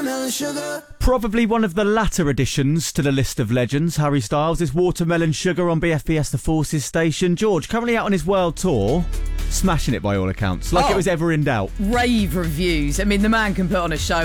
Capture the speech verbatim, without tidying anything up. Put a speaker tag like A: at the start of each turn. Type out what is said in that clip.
A: watermelon sugar.
B: Probably one of the latter additions to the list of legends, Harry Styles, is Watermelon Sugar on B F B S The Forces station. George, currently out on his world tour, smashing it by all accounts, like
C: Oh.
B: it was ever in doubt.
C: Rave reviews. I mean, the man can put on a show.